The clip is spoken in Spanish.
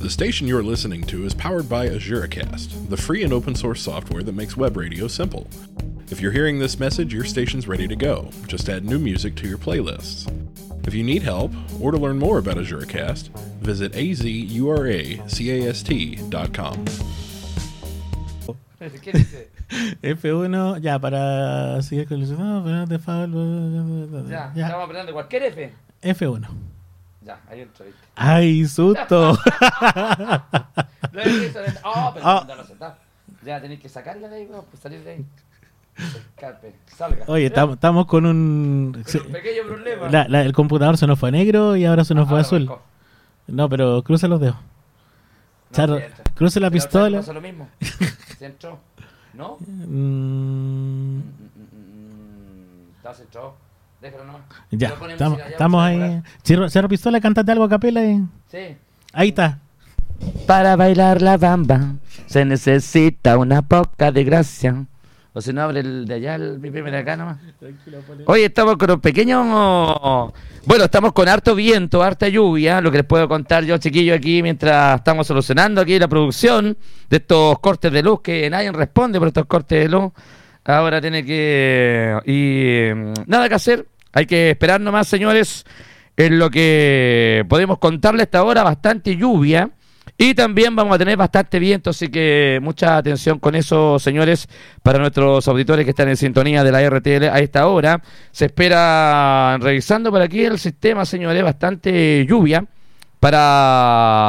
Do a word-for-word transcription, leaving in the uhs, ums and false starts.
The station you're listening to is powered by AzureCast, the free and open source software that makes web radio simple. If you're hearing this message, your station's ready to go. Just add new music to your playlists. If you need help, or to learn more about AzureCast, visit azuracast dot com. ¿Qué dice? F uno, ya, para seguir con los... Ya, Ya, estamos apretando cualquier F. F uno. Ya, ahí entró, ¿viste? ¡Ay, susto! No es eso, es- Oh, pero Ah. no lo sentado. Ya tenéis que sacarla de ahí, bro, pues salir de ahí. Escape, salga. Oye, Ya, estamos con un... con un pequeño problema. La- la- el computador se nos fue a negro y ahora se nos Ah, fue a ahora azul. marcó. No, pero cruza los dedos. No, Charo, sí entra. cruce la Pero otra vez pistola. pasó lo mismo. ¿Se entró? ¿No? Mm, Mm, mm, mm, No se entró. Déjalo nomás. ya, Lo ponemos estamos, allá, estamos vamos a ahí. demorar. Cierro, cierro pistola, cántate algo a capela. Y... Sí. Ahí está. Para bailar la bamba se necesita una poca de gracia. O si no, abre el de allá, el pipi de acá nomás. Hoy estamos con un pequeño... Bueno, estamos con harto viento, harta lluvia. Lo que les puedo contar yo, chiquillos, aquí mientras estamos solucionando aquí la producción de estos cortes de luz, que nadie responde por estos cortes de luz. Ahora tiene que... Y nada que hacer. Hay que esperar nomás, señores, en lo que podemos contarle hasta ahora. Bastante lluvia. Y también vamos a tener bastante viento, así que mucha atención con eso, señores, para nuestros auditores que están en sintonía de la R T L a esta hora. Se espera, revisando por aquí el sistema, señores, bastante lluvia para...